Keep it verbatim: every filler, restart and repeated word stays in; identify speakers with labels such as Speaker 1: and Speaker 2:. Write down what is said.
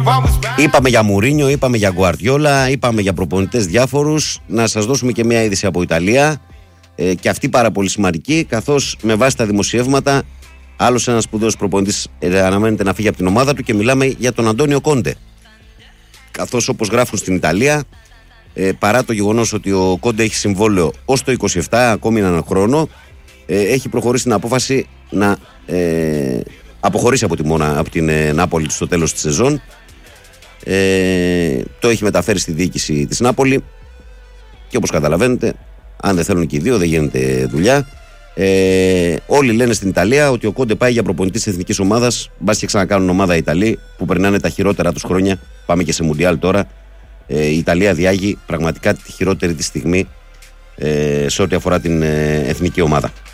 Speaker 1: Είπαμε για Μουρίνιο, είπαμε για Γκουαρδιόλα, είπαμε για προπονητές διάφορους. Να σας δώσουμε και μια είδηση από Ιταλία, ε, και αυτή πάρα πολύ σημαντική, καθώς με βάση τα δημοσιεύματα άλλος ένας σπουδαίος προπονητής ε, αναμένεται να φύγει από την ομάδα του, και μιλάμε για τον Αντώνιο Κόντε. Καθώς, όπως γράφουν στην Ιταλία, ε, παρά το γεγονός ότι ο Κόντε έχει συμβόλαιο ως το είκοσι επτά, ακόμη έναν χρόνο, ε, έχει προχωρήσει την απόφαση να ε, αποχωρήσει από, τη Μόνα, από την ε, Νάπολη στο τέλος της σεζόν. Ε, το έχει μεταφέρει στη διοίκηση της Νάπολη, και όπως καταλαβαίνετε, αν δεν θέλουν και οι δύο, δεν γίνεται δουλειά. Ε, όλοι λένε στην Ιταλία ότι ο Κόντε πάει για προπονητής της εθνικής ομάδας. Μπας και ξανακάνουν ομάδα Ιταλοί που περνάνε τα χειρότερα τους χρόνια. Πάμε και σε Μουντιάλ τώρα. Ε, η Ιταλία διάγει πραγματικά τη χειρότερη τη στιγμή ε, σε ό,τι αφορά την ε, εθνική ομάδα.